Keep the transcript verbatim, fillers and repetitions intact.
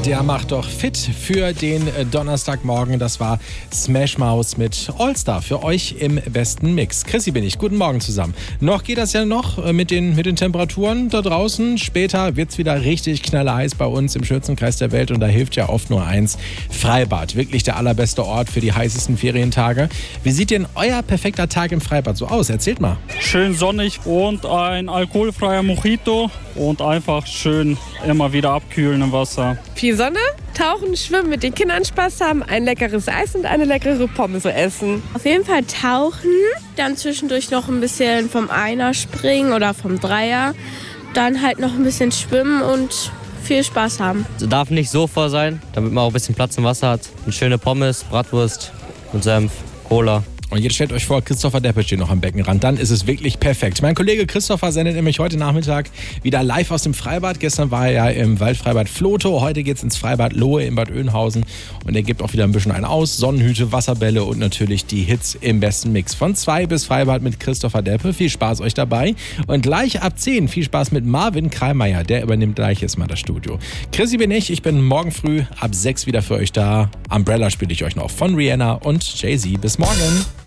der macht doch fit für den Donnerstagmorgen. Das war Smash Mouth mit All-Star für euch im besten Mix. Chrissy bin ich. Guten Morgen zusammen. Noch geht das ja noch mit den, mit den Temperaturen da draußen. Später wird es wieder richtig knallerheiß bei uns im schönsten Kreis der Welt. Und da hilft ja oft nur eins: Freibad. Wirklich der allerbeste Ort für die heißesten Ferientage. Wie sieht denn euer perfekter Tag im Freibad so aus? Erzählt mal. Schön sonnig und ein alkoholfreier Mojito und einfach schön immer wieder abkühlen im Wasser. Viel Sonne, tauchen, schwimmen, mit den Kindern Spaß haben, ein leckeres Eis und eine leckere Pommes essen. Auf jeden Fall tauchen, dann zwischendurch noch ein bisschen vom Einer springen oder vom Dreier, dann halt noch ein bisschen schwimmen und viel Spaß haben. Es darf nicht so voll sein, damit man auch ein bisschen Platz im Wasser hat. Eine schöne Pommes, Bratwurst und Senf, Cola. Und jetzt stellt euch vor, Christopher Deppe steht noch am Beckenrand. Dann ist es wirklich perfekt. Mein Kollege Christopher sendet nämlich heute Nachmittag wieder live aus dem Freibad. Gestern war er ja im Waldfreibad Floto. Heute geht's ins Freibad Lohe in Bad Oeynhausen. Und er gibt auch wieder ein bisschen einen aus. Sonnenhüte, Wasserbälle und natürlich die Hits im besten Mix. Von zwei bis Freibad mit Christopher Deppe. Viel Spaß euch dabei. Und gleich ab zehn viel Spaß mit Marvin Kreimeier. Der übernimmt gleich jetzt mal das Studio. Chrissy bin ich. Ich bin morgen früh ab sechs wieder für euch da. Umbrella spiele ich euch noch von Rihanna und Jay-Z. Bis morgen.